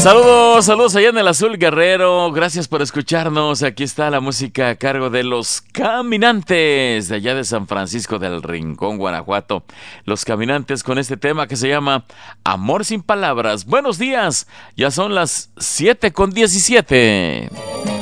Saludos, saludos allá en el Azul Guerrero. Gracias por escucharnos. Aquí está la música a cargo de Los Caminantes, de allá de San Francisco del Rincón, Guanajuato. Los Caminantes con este tema que se llama Amor sin palabras. Buenos días, ya son las 7:17.